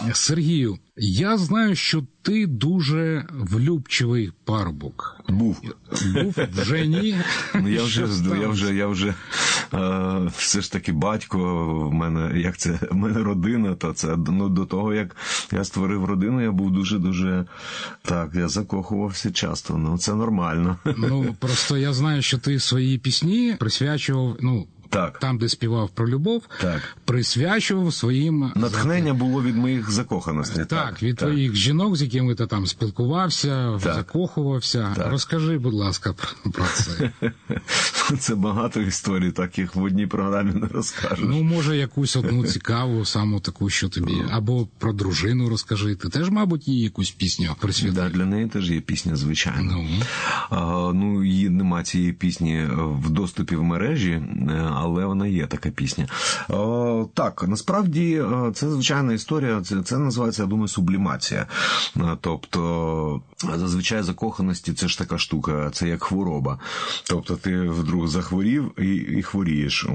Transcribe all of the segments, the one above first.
Сергію, я знаю, що ти дуже влюбчивий парубок. Був, вже ні? Я вже все ж таки батько, в мене родина, то це, до того, як я створив родину, я був дуже-дуже, я закохувався часто, це нормально. Просто я знаю, що ти свої пісні присвячував, так. Там, де співав про любов, так. Присвячував своїм... Натхнення було від моїх закоханостей. Так, від твоїх жінок, з якими ти там спілкувався, закохувався. Так. Розкажи, будь ласка, про це. Це багато історій, таких в одній програмі не розкажеш. Може, якусь одну цікаву, саму таку, що тобі... Або про дружину розкажи. Ти теж, мабуть, їй якусь пісню присвятив? Так, для неї теж є пісня, звичайно. Її нема цієї пісні в доступі в мережі, але вона є, така пісня. Так, насправді, це звичайна історія, це називається, я думаю, сублімація. Тобто, зазвичай закоханості це ж така штука, це як хвороба. Тобто, ти вдруг захворів і хворієш.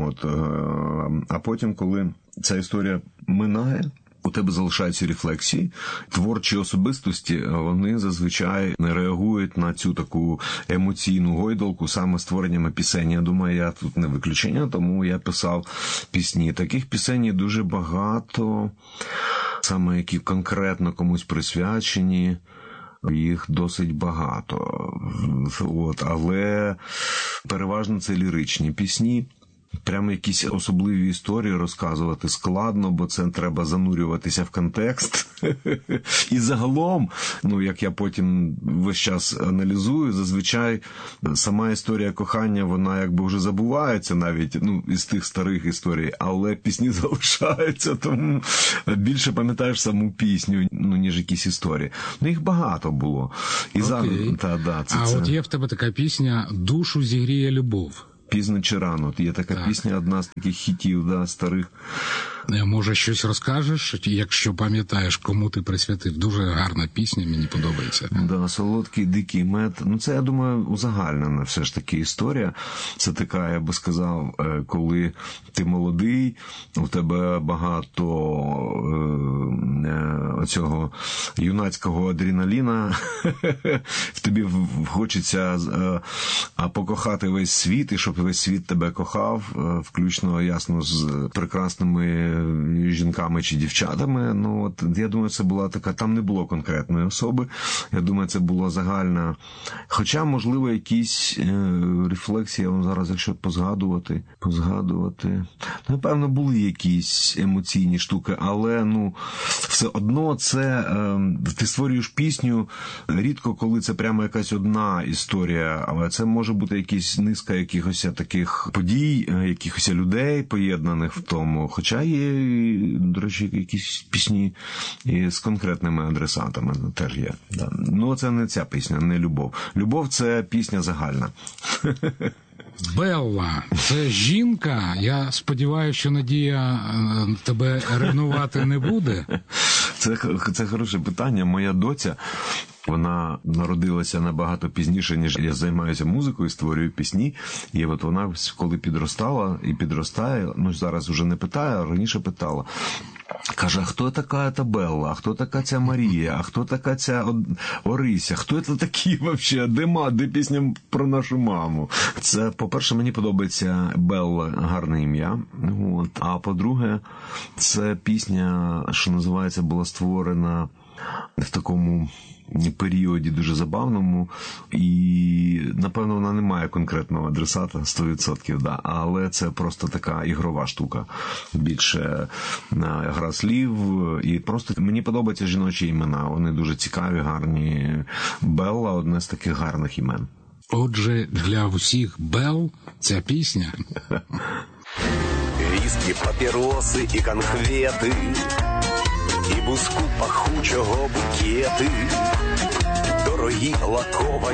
А потім, коли ця історія минає, у тебе залишаються рефлексії. Творчі особистості, вони зазвичай не реагують на цю таку емоційну гойдалку саме створеннями пісень. Я думаю, я тут не виключення, тому я писав пісні. Таких пісень дуже багато, саме які конкретно комусь присвячені. Їх досить багато. Але переважно це ліричні пісні. Прямо якісь особливі історії розказувати складно, бо це треба занурюватися в контекст. І загалом, як я потім весь час аналізую, зазвичай сама історія кохання, вона якби вже забувається навіть, із тих старих історій, але пісні залишаються, тому більше пам'ятаєш саму пісню, ніж якісь історії. Їх багато було. І от є в тебе така пісня «Душу зігріє любов». Пізно чи рано. Є така пісня, одна з таких хітів, старих. Може, щось розкажеш, якщо пам'ятаєш, кому ти присвятив? Дуже гарна пісня, мені подобається. «Солодкий дикий мед». Це, я думаю, узагальнена все ж таки історія. Це така, я би сказав, коли ти молодий, у тебе багато оцього юнацького адреналіна, в тобі хочеться покохати весь світ, і щоб весь світ тебе кохав, включно, ясно, з прекрасними жінками чи дівчатами. Я думаю, це була така, там не було конкретної особи. Я думаю, це було загальна. Хоча, можливо, якісь рефлексії, зараз, якщо позгадувати. Напевно, були якісь емоційні штуки, але, все одно це, ти створюєш пісню, рідко, коли це прямо якась одна історія, але це може бути якась низка якихось таких подій, якихось людей поєднаних в тому. Хоча є, до речі, якісь пісні з конкретними адресатами теж є. Це не ця пісня, не «Любов». «Любов» – це пісня загальна. Белла, це жінка. Я сподіваюся, що Надія тебе ревнувати не буде. Це хороше питання. Моя доця, вона народилася набагато пізніше, ніж я займаюся музикою, створюю пісні. І вона, коли підростала і підростає, зараз уже не питає, а раніше питала. Каже, а хто така ця Белла, а хто така ця Марія, а хто така ця Орися, хто це такі взагалі, де пісня про нашу маму? Це, по-перше, мені подобається Белла, гарне ім'я, а по-друге, це пісня, що називається, була створена в такому періоді дуже забавному, і, напевно, вона не має конкретного адресата 100%, але це просто така ігрова штука. Більше гра слів, і просто мені подобаються жіночі імена, вони дуже цікаві, гарні. Белла – одне з таких гарних імен. Отже, для всіх Белл ця пісня. Віскі, папіроси і конфети, і буску пахучого букети, дорогі лаковані